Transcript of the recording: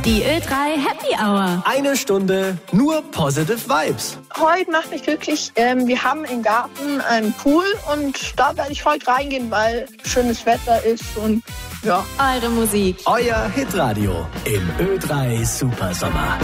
Die Ö3 Happy Hour. Eine Stunde nur positive Vibes. Heute macht mich glücklich. Wir haben im Garten einen Pool und da werde ich heute reingehen, weil schönes Wetter ist und ja. Eure Musik. Euer Hitradio im Ö3 Supersommer.